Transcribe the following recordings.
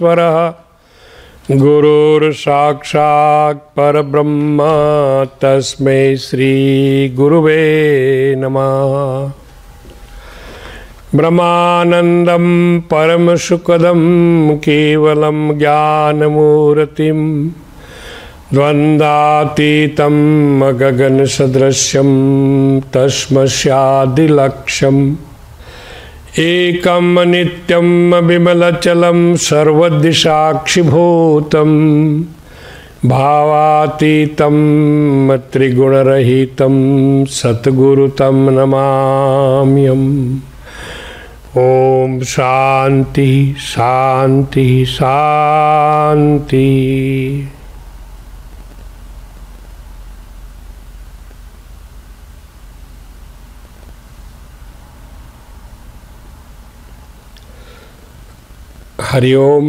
गुरुर्साक्षात् परब्रह्म तस्मै श्री गुरुवे नमः। ब्रह्मानंदं परमसुखदं केवलं ज्ञानमूर्तिं द्वन्द्वातीतं गगनसदृशं तस्मैऽदिलक्ष्यम् एकं नित्यं विमलचलं सर्वदिशाक्षिभूतं भावातीतं त्रिगुणरहितं सद्गुरुं नमाम्यहम्। ओम शांति शांति शांति। Hari Om.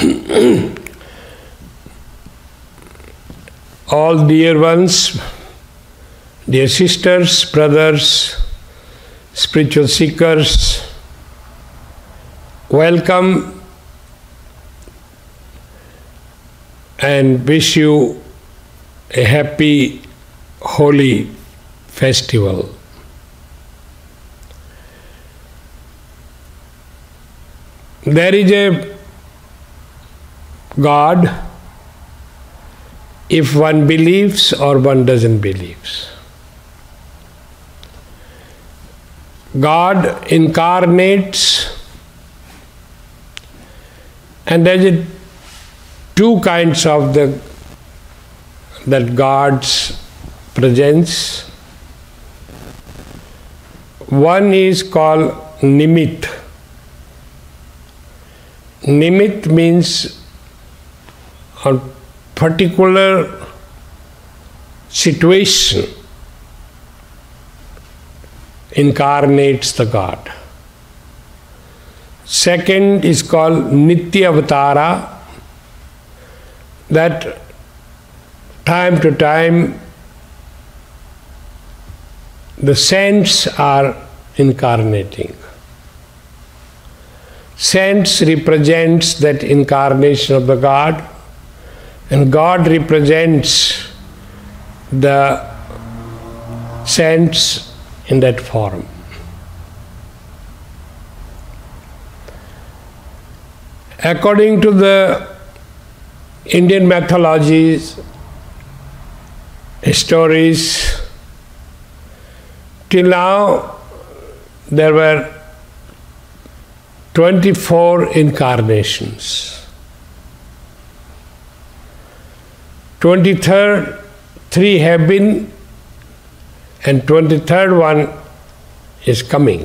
All dear ones, dear sisters, brothers, spiritual seekers, welcome and wish you a happy, holy festival. There is a God if one believes or one doesn't believe. God incarnates, and there is two kinds of that God's presence. One is called Nimit. Nimit means a particular situation incarnates the God. Second is called Nitya Avatara, that time to time the saints are incarnating. Saints represents that incarnation of the God, and God represents the saints in that form. According to the Indian mythologies, stories, till now there were 24 incarnations. 23rd, 3 have been, and 23rd one is coming.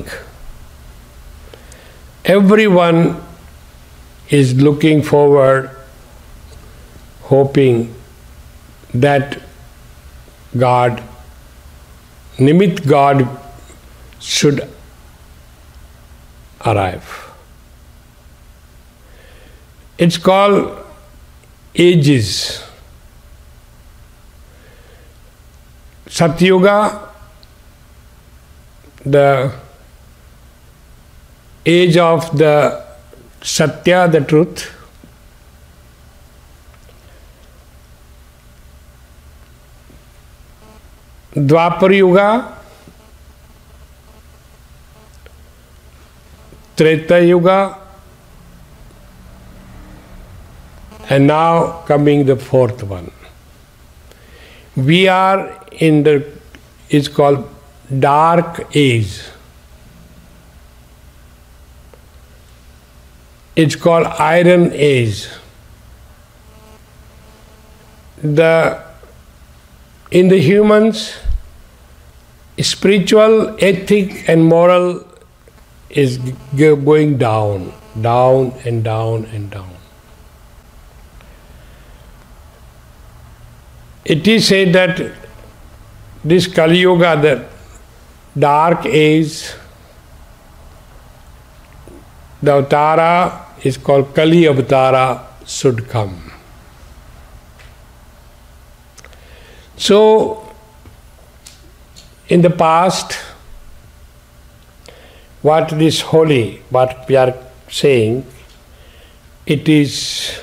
Everyone is looking forward, hoping that God, Nimit God, should arrive. It's called ages. Satyuga, the age of the Satya, the truth. Dwapar Yuga, Treta Yuga, and now coming the fourth one. We are in it's called dark age. It's called iron age. In the humans, spiritual, ethic and moral is going down, down and down and down. It is said that this Kali Yuga, the dark age, the Avatara is called Kali Avatara, should come. So, in the past, what is holy, what we are saying, it is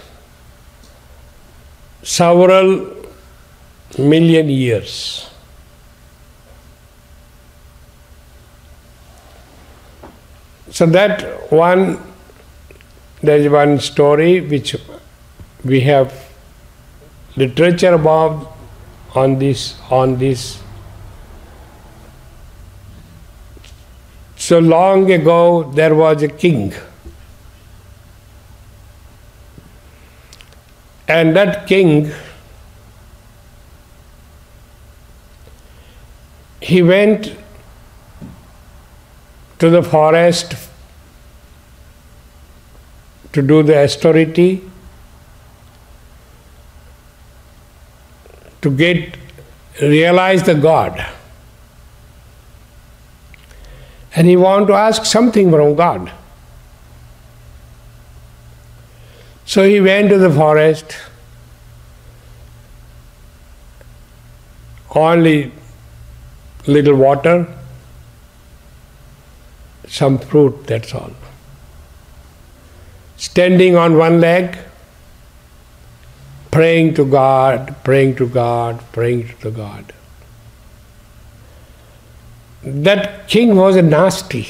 several million years. So that one, there is one story which we have literature about on this. So long ago there was a king, and that king, he went to the forest to do the austerity, to realize the God. And he wanted to ask something from God. So he went to the forest, only little water, some fruit, that's all. Standing on one leg, praying to God, praying to God, praying to God. That king was a nasty,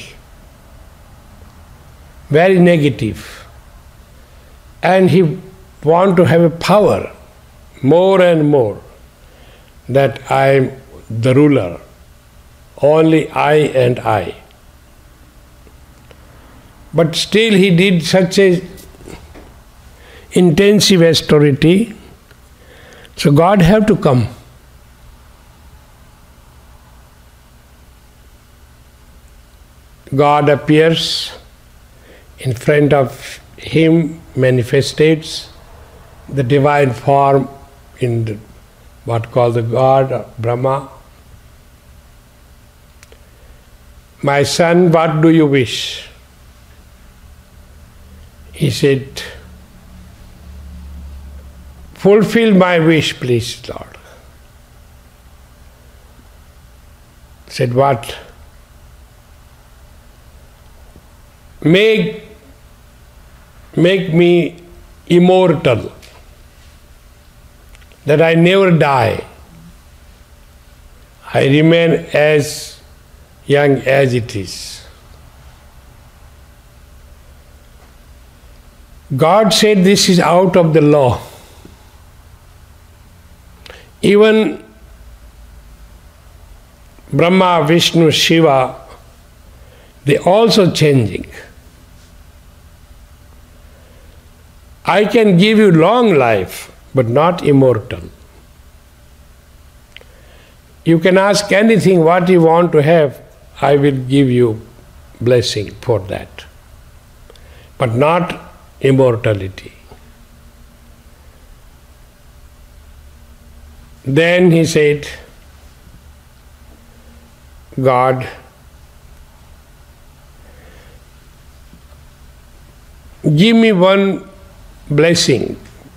very negative, and he wanted to have a power more and more, that I am the ruler, only I and I. But still he did such a intensive austerity, so God had to come. God appears in front of him, manifests the divine form in what called the God, Brahma. My son, what do you wish? He said, fulfill my wish, please, Lord. Said, what? Make me immortal, that I never die. I remain as young as it is. God said this is out of the law. Even Brahma, Vishnu, Shiva, they also changing. I can give you long life, but not immortal. You can ask anything what you want to have, I will give you blessing for that, but not immortality. Then he said, God, give me one blessing.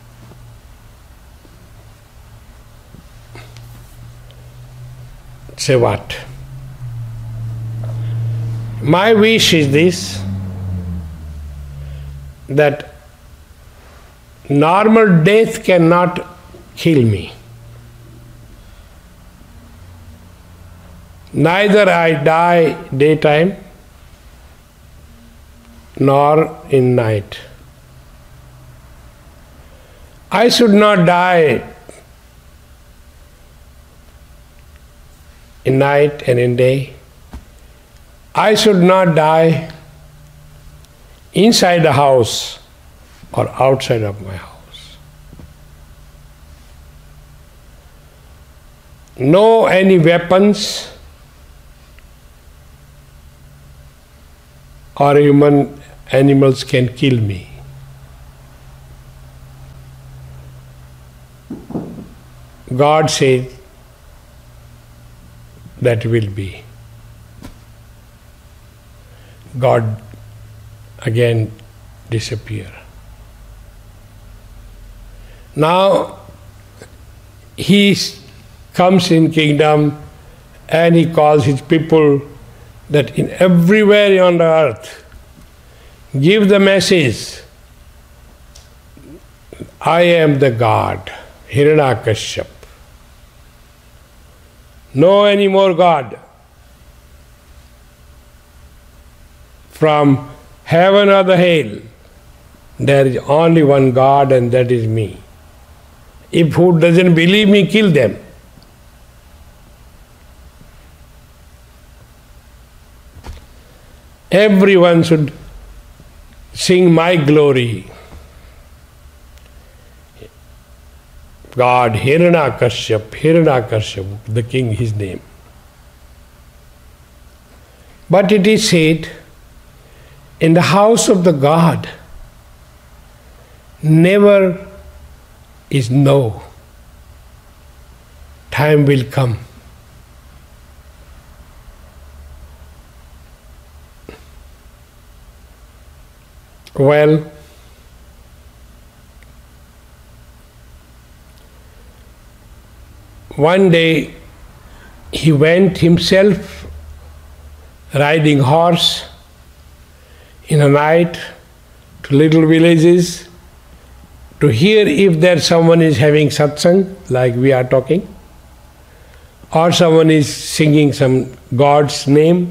Say what? My wish is this, that normal death cannot kill me. Neither I die daytime nor in night. I should not die in night and in day. I should not die inside the house or outside of my house. No any weapons or human animals can kill me. God said that will be. God again disappear. Now he comes in kingdom and he calls his people that in everywhere on the earth give the message I am the God, Hiranyakashipu. No any more God. From heaven or the hell, there is only one God, and that is me. If who doesn't believe me, kill them. Everyone should sing my glory. God, Hiranyakashipu, Hiranyakashipu, the king, his name. But it is said, in the house of the God, never is no. Time will come. Well, one day he went himself riding horse in the night to little villages to hear if there someone is having satsang like we are talking, or someone is singing some God's name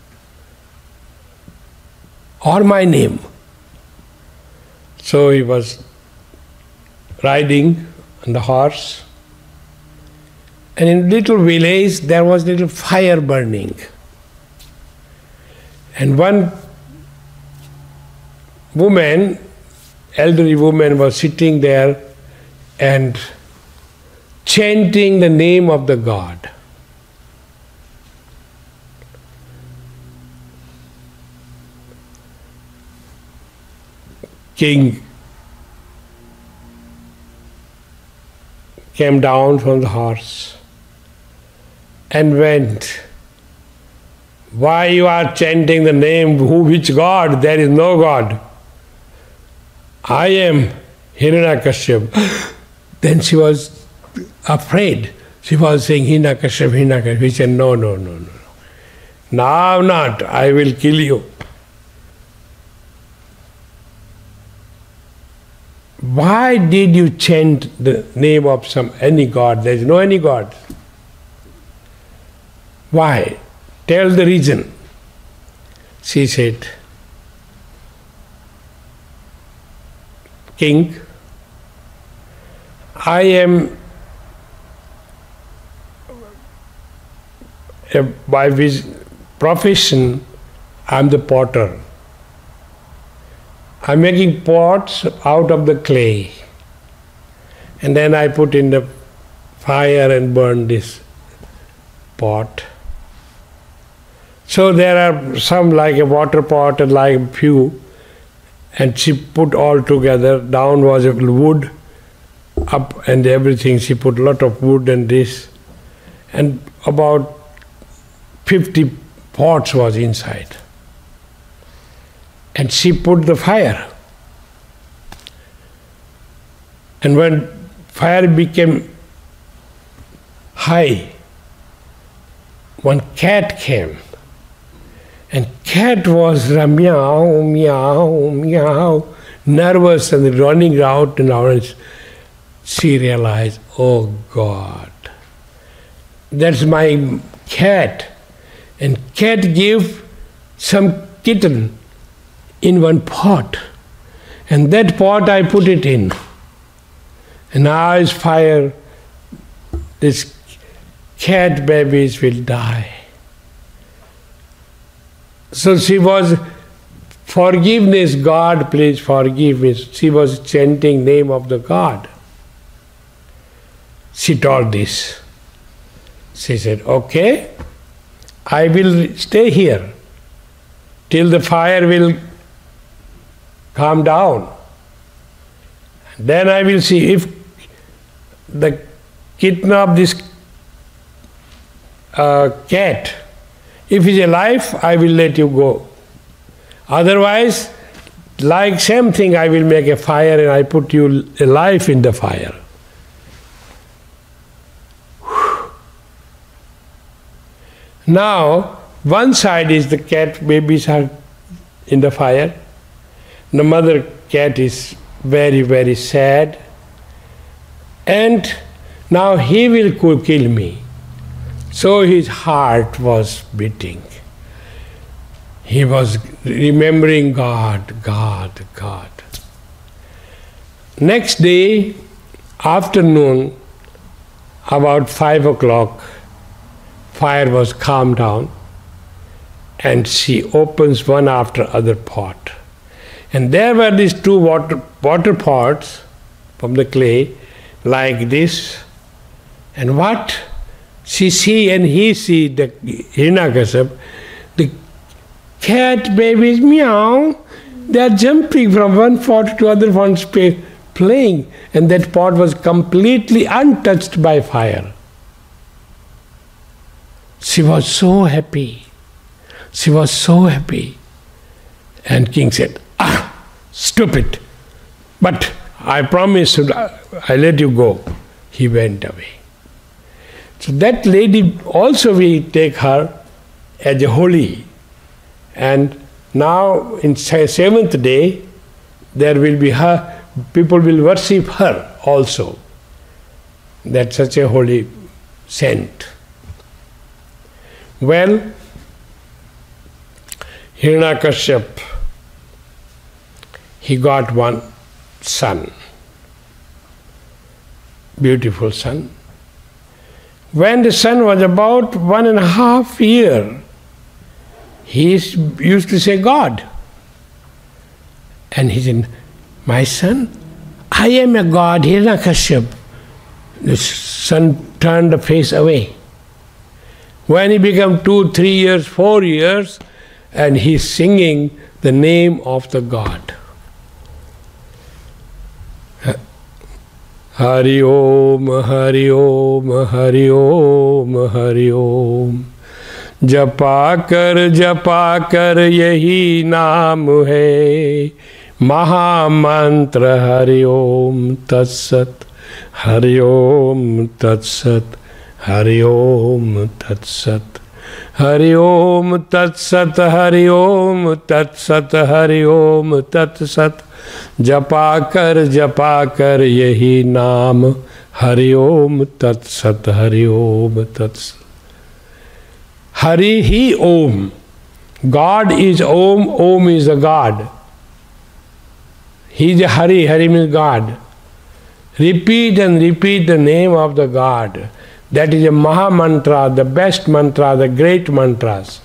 or my name. So he was riding on the horse, and in a little village there was little fire burning. And one woman, elderly woman, was sitting there and chanting the name of the God. King came down from the horse and went. Why you are chanting the name? Which God? There is no God. I am Hiranyakashipu. Then she was afraid. She was saying, Hiranyakashipu, Hiranyakashipu. He said, no. Now not. I will kill you. Why did you chant the name of any God? There is no any God. Why? Tell the reason. She said, King, I am by profession, I am the potter. I am making pots out of the clay, and then I put in the fire and burn this pot. So there are some like a water pot and like a few, and she put all together. Down was a wood, up and everything. She put a lot of wood and this, and about 50 pots was inside. And she put the fire. And when fire became high, one cat came. And cat was meow, meow, meow, nervous and running out and out. And she realized, oh God, that's my cat. And cat gave some kitten in one pot, and that pot I put it in. And now is fire, this cat babies will die. So she was, forgiveness, God, please forgive me. She was chanting name of the God. She told this. She said, okay, I will stay here till the fire will calm down. Then I will see if the kitten of this cat, if he's alive, I will let you go. Otherwise, like same thing, I will make a fire and I put you alive in the fire. Now, one side is the cat babies are in the fire. The mother cat is very, very sad, and now he will kill me. So his heart was beating. He was remembering God, God, God. Next day, afternoon, about 5 o'clock, fire was calmed down, and she opens one after other pot. And there were these two water pots from the clay, like this. And what she see and he see, the Hiranyakashipu, the cat babies meow, they are jumping from one pot to other one space, playing, and that pot was completely untouched by fire. She was so happy. She was so happy. And king said, stupid, but I promise I let you go. He went away. So that lady also, we take her as a holy. And now in 7th day, there will be her, people will worship her also. That's such a holy saint. Well, Hiranyakashipu, he got one son, beautiful son. When the son was about 1.5 years, he used to say, God. And he said, my son, I am a God, Hiranyakashipu. The son turned the face away. When he became 2, 3 years, 4 years, and he's singing the name of the God. Hari Om, Hari Om, Hari Om, Hari Om. जपा कर यही नाम है, महामंत्र हरि ओम तत्सत, हरि ओम तत्सत, हरि ओम तत्सत, हरि ओम तत्सत, हरि ओम तत्सत, हरि ओम तत्सत। जपा कर यही नाम, हरि ओम तत्सत, हरि ओम तत्सत। Hari Hi Om. God is Om, Om is a God. He is a Hari, Hari means God. Repeat and repeat the name of the God. That is a Maha Mantra, the best mantra, the great mantras.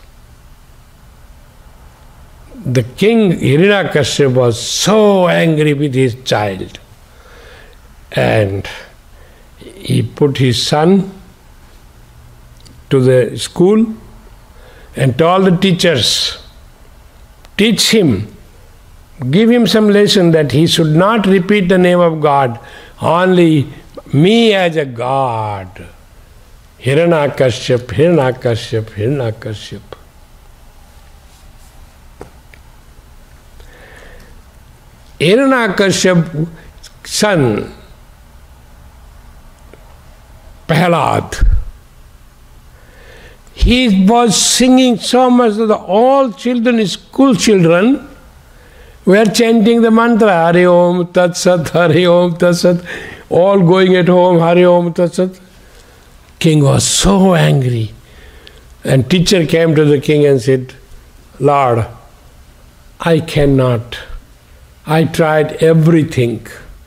The king Hiranyakashipu was so angry with his child, and he put his son to the school and told the teachers, teach him, give him some lesson that he should not repeat the name of God, only me as a God. Hiranyakashipu, Hiranyakashipu, Hiranyakashipu. Hiranyakashipu's son, Prahlad, he was singing so much that all children, school children, were chanting the mantra, Hari Om Tat Sat, Hari Om Tat Sat, all going at home, Hari Om Tat Sat. King was so angry. And teacher came to the king and said, Lord, I cannot. I tried everything.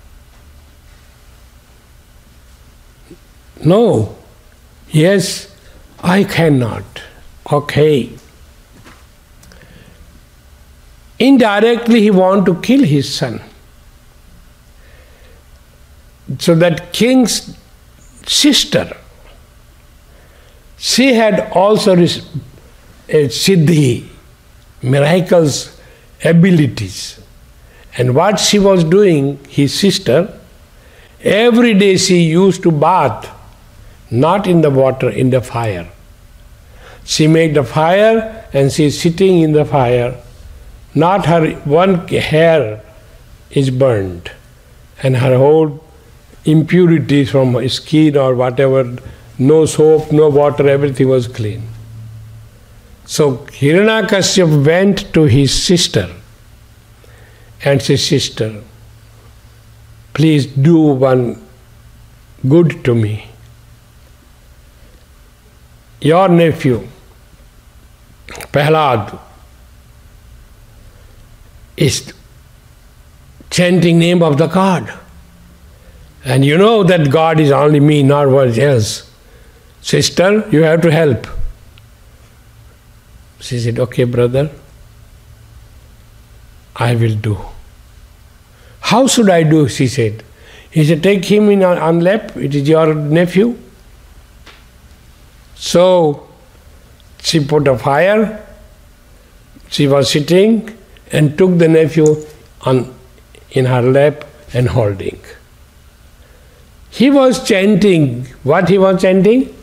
No. Yes. I cannot. Okay. Indirectly he wanted to kill his son. So that king's sister, she had also a siddhi, miracles, abilities. And what she was doing, his sister, every day she used to bath, not in the water, in the fire. She made the fire and she is sitting in the fire. Not her one hair is burned, and her whole impurities from her skin or whatever, no soap, no water, everything was clean. So Hiranyakashipu went to his sister and said, sister, please do one good to me. Your nephew, Prahlad, is chanting name of the God. And you know that God is only me, not one else. Sister, you have to help. She said, okay, brother, I will do. How should I do? She said. He said, take him in on lap, it is your nephew. So she put a fire, she was sitting and took the nephew in her lap and holding. He was chanting. What he was chanting?